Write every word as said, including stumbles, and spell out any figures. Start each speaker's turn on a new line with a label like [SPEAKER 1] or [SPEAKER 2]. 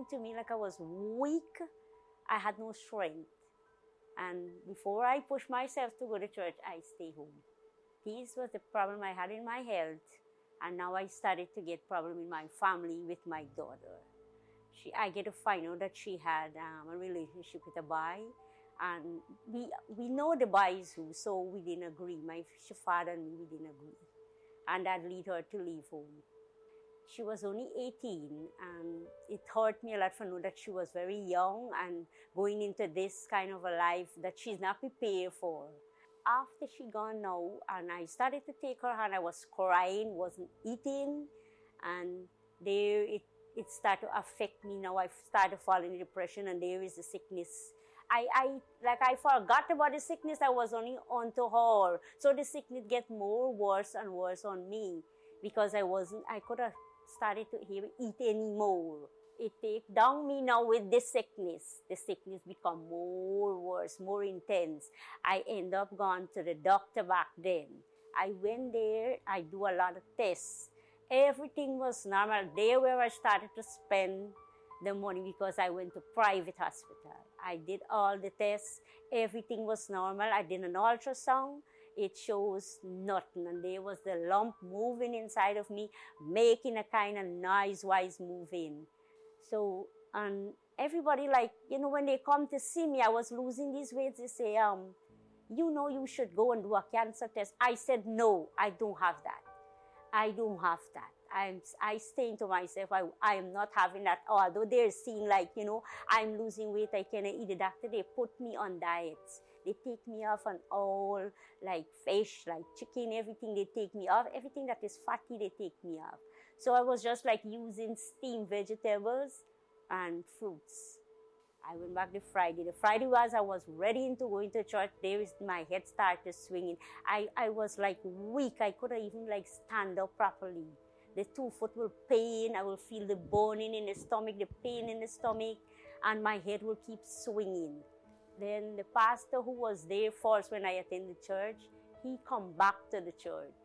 [SPEAKER 1] seemed to me like I was weak. I had no strength. And before I pushed myself to go to church, I stay home. This was the problem I had in my health. And now I started to get problem in my family with my daughter. She, I get to find out that she had um, a relationship with a boy. And we we know the boy is who, so we didn't agree. My father and me, we didn't agree. And that led her to leave home. She was only eighteen, and it hurt me a lot to know that she was very young and going into this kind of a life that she's not prepared for. After she gone now, and I started to take her hand, I was crying, wasn't eating, and there it, it started to affect me. Now I started falling in depression, and there is the sickness. I, I like I forgot about the sickness. I was only on to her, so the sickness get more worse and worse on me because I wasn't. I could have started to even eat anymore. It take down me now with the sickness. The sickness become more worse, more intense. I end up going to the doctor back then. I went there. I do a lot of tests. Everything was normal. There where I started to spend the money because I went to private hospital. I did all the tests. Everything was normal. I did an ultrasound. It shows nothing. And there was the lump moving inside of me, making a kind of noise-wise moving. So, and everybody like, you know, when they come to see me, I was losing these weight. They say, um, you know, you should go and do a cancer test. I said, no, I don't have that. I don't have that. I'm, I stay to myself, I, I am not having that. Although they're seeing like, you know, I'm losing weight, I cannot eat. The doctor, they put me on diets. They take me off on all, like fish, like chicken, everything they take me off. Everything that is fatty, they take me off. So I was just like using steamed vegetables and fruits. I went back the Friday. The Friday was I was ready to go into church. There is my head started swinging. I, I was like weak. I couldn't even like stand up properly. The two foot will pain. I will feel the burning in the stomach, the pain in the stomach, and my head will keep swinging. Then the pastor who was there first when I attended church, he come back to the church.